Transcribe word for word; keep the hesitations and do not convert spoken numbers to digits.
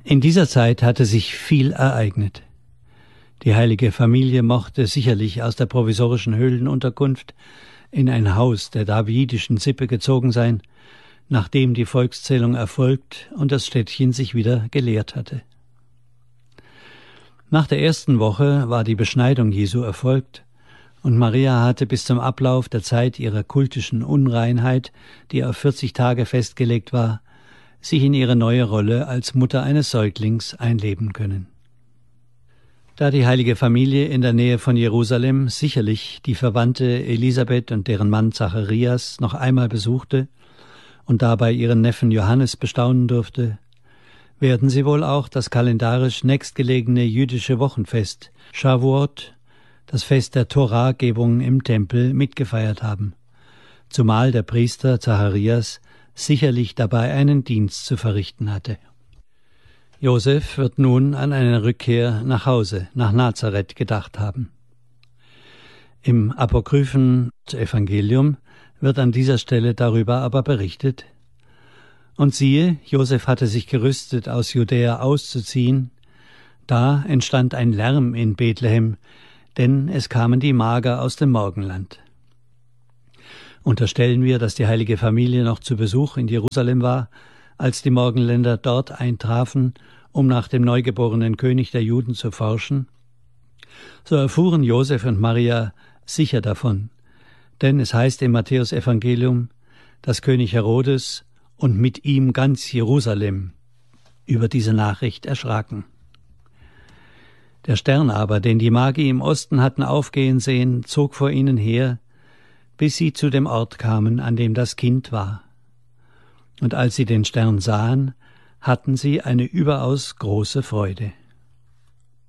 In dieser Zeit hatte sich viel ereignet. Die heilige Familie mochte sicherlich aus der provisorischen Höhlenunterkunft in ein Haus der davidischen Sippe gezogen sein, nachdem die Volkszählung erfolgt und das Städtchen sich wieder geleert hatte. Nach der ersten Woche war die Beschneidung Jesu erfolgt, und Maria hatte bis zum Ablauf der Zeit ihrer kultischen Unreinheit, die auf vierzig Tage festgelegt war, sich in ihre neue Rolle als Mutter eines Säuglings einleben können. Da die heilige Familie in der Nähe von Jerusalem sicherlich die Verwandte Elisabeth und deren Mann Zacharias noch einmal besuchte und dabei ihren Neffen Johannes bestaunen durfte, werden sie wohl auch das kalendarisch nächstgelegene jüdische Wochenfest Shavuot, das Fest der Toragebung im Tempel, mitgefeiert haben, zumal der Priester Zacharias sicherlich dabei einen Dienst zu verrichten hatte. Josef wird nun an eine Rückkehr nach Hause, nach Nazareth, gedacht haben. Im apokryphen Evangelium wird an dieser Stelle darüber aber berichtet: Und siehe, Josef hatte sich gerüstet, aus Judäa auszuziehen. Da entstand ein Lärm in Bethlehem, denn es kamen die Mager aus dem Morgenland. Unterstellen wir, dass die heilige Familie noch zu Besuch in Jerusalem war, als die Morgenländer dort eintrafen, um nach dem neugeborenen König der Juden zu forschen? So erfuhren Josef und Maria sicher davon, denn es heißt im Matthäus-Evangelium, dass König Herodes und mit ihm ganz Jerusalem über diese Nachricht erschraken. Der Stern aber, den die Magi im Osten hatten aufgehen sehen, zog vor ihnen her, bis sie zu dem Ort kamen, an dem das Kind war. Und als sie den Stern sahen, hatten sie eine überaus große Freude.